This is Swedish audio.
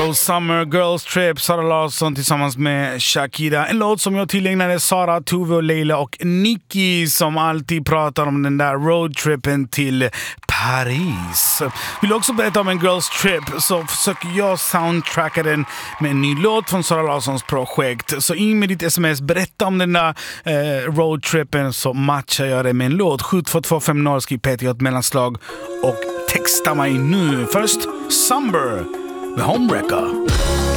Slow Summer, Girls Trip, Sara Larsson tillsammans med Shakira. En låt som jag tillägnade Sara, Tove och Leila och Nicky som alltid pratar om den där roadtrippen till Paris. Vill också berätta om en Girls Trip så försöker jag soundtracka den med en ny låt från Sara Larssons projekt. Så in med ditt sms, berätta om den där roadtrippen så matchar jag det med en låt. 72250 skriv Peter ett mellanslag och texta mig nu. Först Summer med Homewrecker.